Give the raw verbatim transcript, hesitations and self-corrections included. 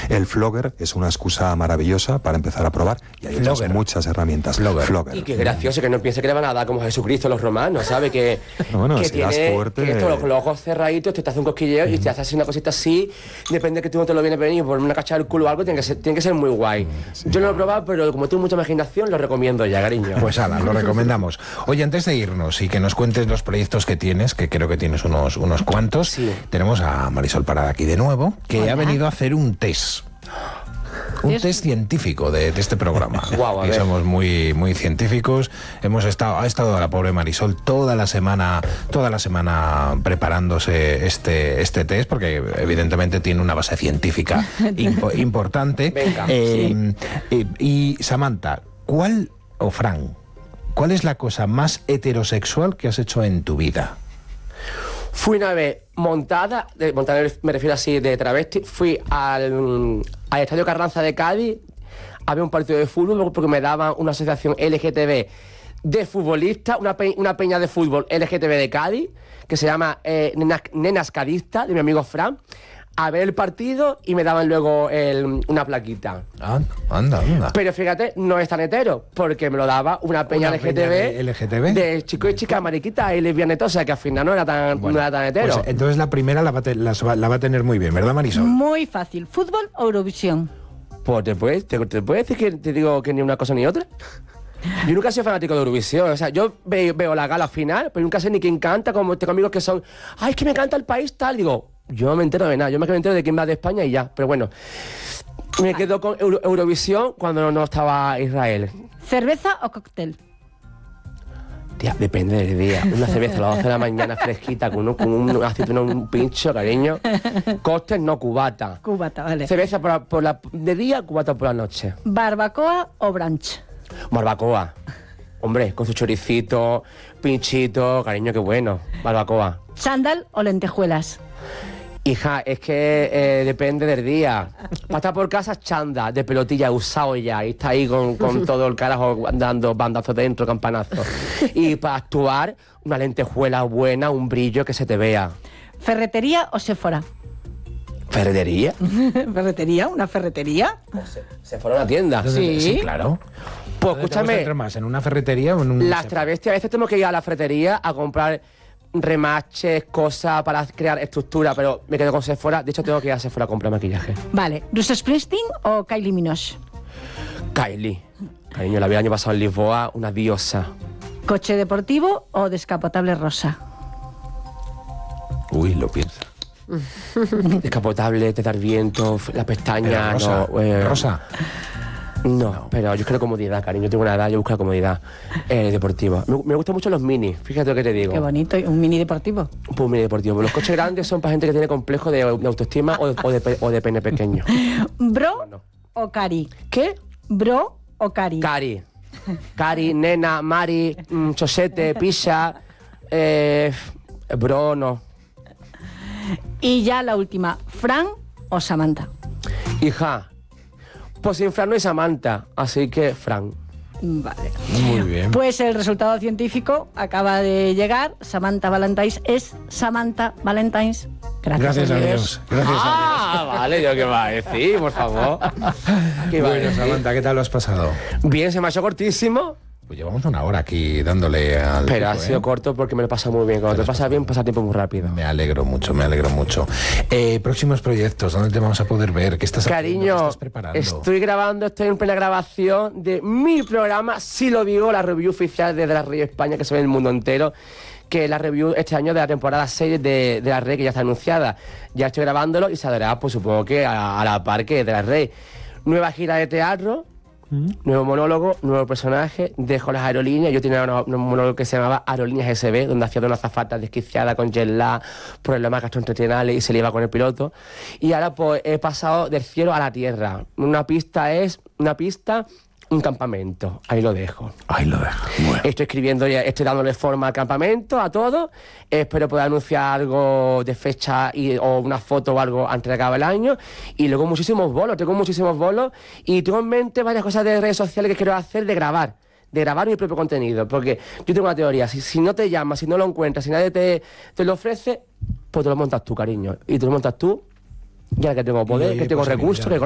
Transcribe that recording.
El Flogger es una excusa maravillosa para empezar a probar y hay otras muchas herramientas. Flogger. Flogger. Y qué gracioso, que no piense que le van a dar como Jesucristo a los romanos, ¿sabes? Que, bueno, que si tiene das fuerte... que esto, con los ojos cerraditos, te hace un cosquilleo mm. y te hace así una cosita así, depende de que tú no te lo vienes venir por una cachada del culo o algo, tiene que ser, tiene que ser muy guay. Sí. Yo no lo he probado, pero como tengo mucha imaginación, lo recomiendo ya, cariño. Pues nada, lo recomendamos. Oye, antes de irnos y que nos cuentes los proyectos que tienes, que creo que tienes unos, unos cuantos, sí. tenemos a Marisol Parada aquí de nuevo, que Hola. ha venido a hacer un test. Un ¿Es? test científico de, de este programa. Wow, y somos muy, muy científicos. Hemos estado, ha estado la pobre Marisol toda la semana, toda la semana preparándose este, este test, porque evidentemente tiene una base científica impo, importante. Venga, eh, sí. y, y Samantha, ¿cuál, o Fran, cuál es la cosa más heterosexual que has hecho en tu vida? Fui una vez montada, de, montada me refiero así de travesti, fui al, al Estadio Carranza de Cádiz, había un partido de fútbol porque me daban una asociación L G T B de futbolistas, una, pe, una peña de fútbol L G T B de Cádiz, que se llama eh, Nenas, Nenas Cadistas, de mi amigo Fran, a ver el partido y me daban luego el, una plaquita. Ah, anda, anda. Pero fíjate, no es tan hetero, porque me lo daba una peña, una L G T B, peña de, L G T B de chico y chica, mariquita y lesbianeta, o sea que al final no era tan, bueno, no era tan hetero. Pues entonces la primera la va, te, la, la va a tener muy bien, ¿verdad, Marisol? Muy fácil. ¿Fútbol o Eurovisión? Pues te puedes, te, te puedes decir que te digo que ni una cosa ni otra. Yo nunca he sido fanático de Eurovisión, o sea, yo veo, veo la gala final, pero nunca sé ni quién canta, como tengo amigos que son, ay, es que me canta el país tal, digo, yo no me entero de nada, yo me entero de quién va de España y ya, pero bueno, me quedo con Euro, Eurovisión cuando no estaba Israel. ¿Cerveza o cóctel? Tía, depende del día, una cerveza a las doce de la mañana fresquita, con un, con un aceituna, un pincho, cariño, cóctel no, cubata. Cubata, vale. Cerveza por la, por la, de día, cubata por la noche. ¿Barbacoa o brunch? Barbacoa. Hombre, con su choricito, pinchito, cariño, qué bueno. Barbacoa. ¿Chándal o lentejuelas? Hija, es que eh, depende del día. Para estar por casa, chándal, de pelotilla, usado ya. Y está ahí con, con todo el carajo dando bandazos dentro, campanazos. Y para actuar, una lentejuela buena, un brillo que se te vea. ¿Ferretería o Sephora? ¿Ferretería? ¿Ferretería? ¿Una ferretería? Se, se fuera a una tienda. Sí, sí, claro. Pues escúchame. Más, ¿en una ferretería o en un...? Las travestis a veces tenemos que ir a la ferretería a comprar remaches, cosas para crear estructura, pero me quedo con Sephora. De hecho, tengo que ir a Sephora a comprar maquillaje. Vale. ¿Bruce Springsteen o Kylie Minogue? Kylie. Cariño, la vi el año pasado en Lisboa, una diosa. ¿Coche deportivo o descapotable rosa? Uy, lo piensa. Descapotable, te dar viento, la pestaña, rosa, no. Eh, rosa. No, no, pero yo quiero comodidad, cariño. Yo tengo una edad, yo busco la comodidad eh, deportiva. Me, me gustan mucho los mini, fíjate lo que te digo. Qué bonito, un mini deportivo. Pues un mini deportivo. Los coches grandes son para gente que tiene complejo de, de autoestima o de, o, de, o de pene pequeño. ¿Bro no, no. o Cari? ¿Qué? ¿Bro o Cari? Cari. Cari, nena, Mari, mmm, chosete, pizza, eh, bro, no. Y ya la última, ¿Fran o Samantha? Hija, pues sin Fran no hay Samantha, así que Fran. Vale. Muy bien. Pues el resultado científico acaba de llegar. Samantha Valentines es Samantha Valentines. Gracias, Gracias a Dios. Dios. Gracias ah, a Dios. Vale, yo qué va a decir, por favor. ¿Qué va a Bueno, decir? Samantha, ¿qué tal lo has pasado? Bien, se me ha hecho cortísimo. Pues llevamos una hora aquí dándole al... Pero pico, ha sido ¿eh? corto porque me lo pasa muy bien. Cuando te pasa bien, pasa tiempo muy rápido. Me alegro mucho, me alegro mucho. Eh, próximos proyectos, ¿dónde te vamos a poder ver? ¿Qué estás haciendo? ¿Qué Cariño, estás preparando? estoy grabando, estoy en plena grabación de mi programa, si lo digo, la review oficial de, de la Radio España, que se ve en el mundo entero, que es la review este año de la temporada seis de, de la Red, que ya está anunciada. Ya estoy grabándolo y se hará, pues supongo que a, a la par que de la Red. Nueva gira de teatro, ¿Mm? nuevo monólogo, nuevo personaje, dejo las aerolíneas. Yo tenía un, un monólogo que se llamaba Aerolíneas S B, donde hacía de una azafata desquiciada con jet lag, problemas gastrointestinales y se le iba con el piloto. Y ahora pues he pasado del cielo a la tierra. Una pista es una pista... un campamento, ahí lo dejo. Ahí lo dejo. Bueno. Estoy escribiendo, ya, estoy dándole forma al campamento, a todo. Espero poder anunciar algo de fecha y, o una foto o algo antes de acabar el año. Y luego muchísimos bolos, tengo muchísimos bolos. Y tengo en mente varias cosas de redes sociales que quiero hacer, de grabar. De grabar mi propio contenido. Porque yo tengo una teoría, si, si no te llamas, si no lo encuentras, si nadie te, te lo ofrece, pues te lo montas tú, cariño. Y te lo montas tú, ya que tengo poder, que tengo recursos, que